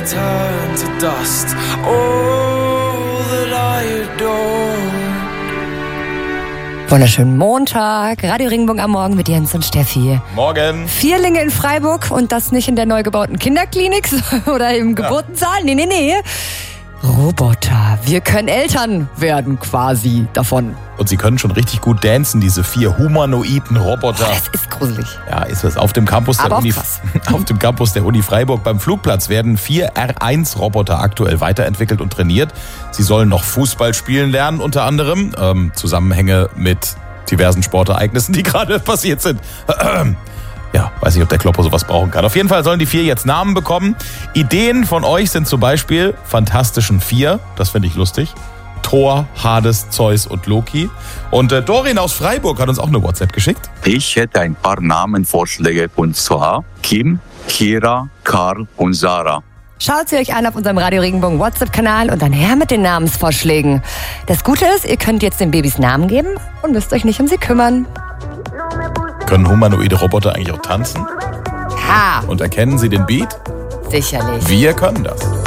turn to dust. All that I adore. Wunderschönen Montag, Radio Regenbogen am Morgen mit Jens und Steffi. Morgen. Vierlinge in Freiburg und das nicht in der neu gebauten Kinderklinik oder im Geburtensaal. Nee. Roboter. Wir können Eltern werden quasi davon. Und sie können schon richtig gut dancen, diese 4 humanoiden Roboter. Das ist gruselig. Ja, ist es. Auf dem Campus der Uni Freiburg beim Flugplatz werden 4 R1-Roboter aktuell weiterentwickelt und trainiert. Sie sollen noch Fußball spielen lernen, unter anderem. Zusammenhänge mit diversen Sportereignissen, die gerade passiert sind. Ja, weiß nicht, ob der Kloppo sowas brauchen kann. Auf jeden Fall sollen die 4 jetzt Namen bekommen. Ideen von euch sind zum Beispiel Fantastischen 4. Das finde ich lustig. Thor, Hades, Zeus und Loki. Und Dorin aus Freiburg hat uns auch eine WhatsApp geschickt. Ich hätte ein paar Namenvorschläge, und zwar Kim, Kira, Karl und Sarah. Schaut sie euch an auf unserem Radio Regenbogen WhatsApp-Kanal und dann her mit den Namensvorschlägen. Das Gute ist, ihr könnt jetzt den Babys Namen geben und müsst euch nicht um sie kümmern. Können humanoide Roboter eigentlich auch tanzen? Ha! Und erkennen sie den Beat? Sicherlich. Wir können das.